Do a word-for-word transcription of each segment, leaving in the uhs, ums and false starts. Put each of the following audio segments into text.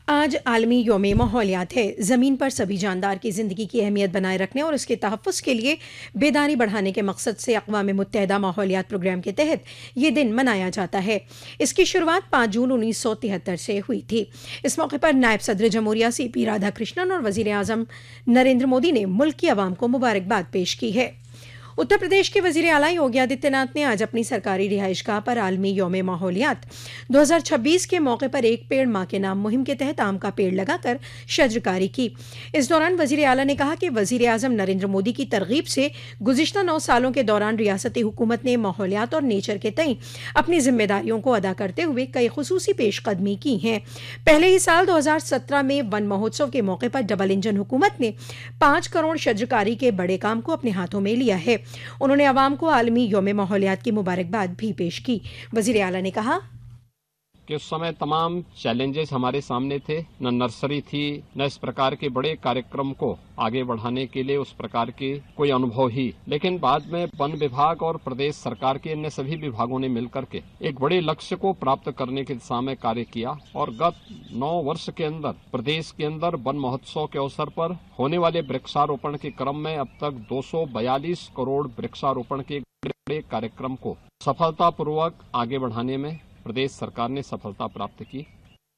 आज आलमी योम माहौलियात है। ज़मीन पर सभी जानदार की ज़िंदगी की अहमियत बनाए रखने और उसके तहफ़्फ़ुज़ के लिए बेदारी बढ़ाने के मकसद से अक़वाम मुत्तहिदा माहौलियात प्रोग्राम के तहत ये दिन मनाया जाता है। इसकी शुरुआत पाँच जून उन्नीस सौ तिहत्तर से हुई थी। इस मौके पर नायब सदर जमहूरिया सी पी राधाकृष्णन और वज़ीर आज़म नरेंद्र मोदी ने मुल्क की अवाम को मुबारकबाद पेश की है। उत्तर प्रदेश के वज़ीर आला योगी आदित्यनाथ ने आज अपनी सरकारी रिहाइशगाह पर आलमी योम माहौलियात दो हज़ार छब्बीस के मौके पर एक पेड़ माँ के नाम मुहिम के तहत आम का पेड़ लगाकर शजरकारी की। इस दौरान वज़ीर आला ने कहा कि वज़ीर आज़म नरेंद्र मोदी की तरगीब से गुज़िश्ता नौ सालों के दौरान रियासती हुकूमत ने माहौलियात और नेचर के तई अपनी जिम्मेदारियों को अदा करते हुए कई खुसूसी पेशकदमी की हैं। पहले ही साल दो हज़ार सत्रह में वन महोत्सव के मौके पर डबल इंजन हुकूमत ने पाँच करोड़ शजरकारी के बड़े काम को अपने हाथों में लिया है। उन्होंने अवाम को आलमी योम माहौलियात की मुबारकबाद भी पेश की। वज़ीर आला ने कहा कि उस समय तमाम चैलेंजेस हमारे सामने थे, न नर्सरी थी, न इस प्रकार के बड़े कार्यक्रम को आगे बढ़ाने के लिए उस प्रकार के कोई अनुभव ही। लेकिन बाद में वन विभाग और प्रदेश सरकार के अन्य सभी विभागों ने मिलकर के एक बड़े लक्ष्य को प्राप्त करने की दिशा में कार्य किया और गत नौ वर्ष के अंदर प्रदेश के अंदर वन महोत्सव के अवसर पर होने वाले वृक्षारोपण के क्रम में अब तक दो सौ बयालीस करोड़ वृक्षारोपण के बड़े कार्यक्रम को सफलतापूर्वक आगे बढ़ाने में प्रदेश सरकार ने सफलता प्राप्त की।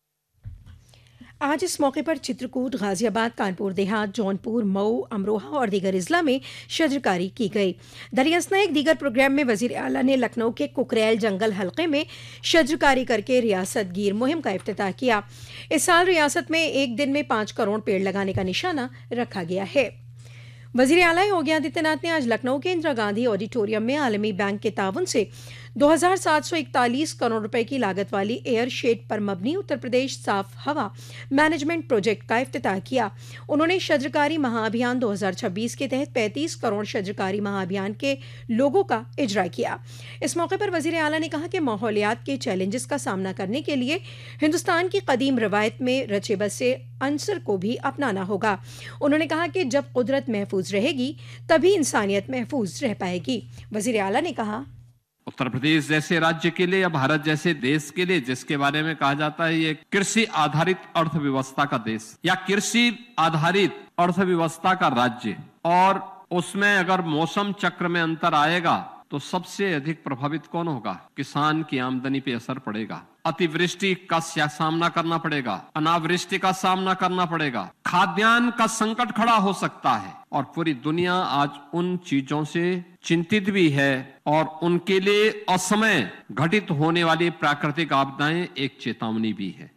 आज इस मौके पर चित्रकूट, गाजियाबाद, कानपुर देहात, जौनपुर, मऊ, अमरोहा और दीगर अजला में शजरकारी की गई। दरियासना एक दीगर प्रोग्राम में वज़ीर आला ने लखनऊ के कुकरेल जंगल हलके में शजरकारी करके रियासत गिर मुहिम का इफ्तिताह किया। इस साल रियासत में एक दिन में पाँच करोड़ पेड़ लगाने का निशाना रखा गया है। वज़ीर आला योगी आदित्यनाथ ने आज लखनऊ के इंदिरा गांधी ऑडिटोरियम में आलमी बैंक के ताउन से दो हज़ार सात सौ इकतालीस करोड़ रुपए की लागत वाली एयर शेड पर मबनी उत्तर प्रदेश साफ हवा मैनेजमेंट प्रोजेक्ट का इफ्तिताह किया। उन्होंने शजरकारी महाअभियान दो हज़ार छब्बीस के तहत पैंतीस करोड़ शजरकारी महाअभियान के लोगों का इजरा किया। इस मौके पर वज़ीर आला ने कहा कि माहौलियात के चैलेंजेस का सामना करने के लिए हिंदुस्तान की कदीम रवायत में रचे बसे अंसर को भी अपनाना होगा। उन्होंने कहा कि जब कुदरत महफूज रहेगी तभी इंसानियत महफूज रह पाएगी। वज़ीर आला ने कहा उत्तर प्रदेश जैसे राज्य के लिए या भारत जैसे देश के लिए जिसके बारे में कहा जाता है ये कृषि आधारित अर्थव्यवस्था का देश या कृषि आधारित अर्थव्यवस्था का राज्य, और उसमें अगर मौसम चक्र में अंतर आएगा तो सबसे अधिक प्रभावित कौन होगा? किसान की आमदनी पे असर पड़ेगा, अतिवृष्टि का सामना करना पड़ेगा, अनावृष्टि का सामना करना पड़ेगा, खाद्यान्न का संकट खड़ा हो सकता है और पूरी दुनिया आज उन चीजों से चिंतित भी है और उनके लिए असमय घटित होने वाली प्राकृतिक आपदाएं एक चेतावनी भी है।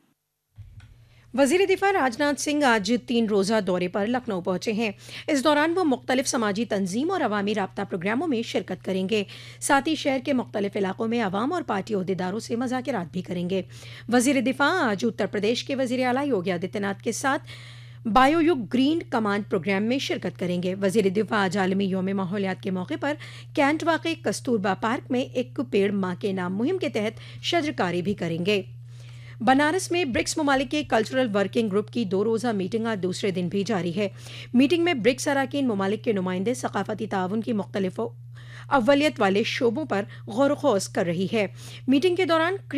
वज़ीर दिफा राजनाथ सिंह आज तीन रोज़ा दौरे पर लखनऊ पहुंचे हैं। इस दौरान वो मुख्तलिफ समाजी तंजीम और अवामी राब्ता प्रोग्रामों में शिरकत करेंगे। साथ ही शहर के मुख्तलिफ इलाकों में अवाम और पार्टी ओहदेदारों से मुज़ाकरात भी करेंगे। वज़ीर दिफा आज उत्तर प्रदेश के वज़ीर आला योगी आदित्यनाथ के साथ बायोयुग ग्रीन कमांड प्रोग्राम में शिरकत करेंगे। वज़ीर दिफा आज आलमी योम माहौलियात के मौके पर कैंट वाक़े कस्तूरबा पार्क में एक पेड़ माँ के नाम मुहिम के तहत शजरकारी भी करेंगे। बनारस में ब्रिक्स ममालिक के कल्चरल वर्किंग ग्रुप की दो रोज़ा मीटिंग आज दूसरे दिन भी जारी है। मीटिंग में ब्रिक्स अराकीन ममालिक के नुमाइंदे सकाफती ताउन की मुख्तलिफ अव्वलियत वाले शोबों पर गौर व खौज कर रही है। मीटिंग के दौरान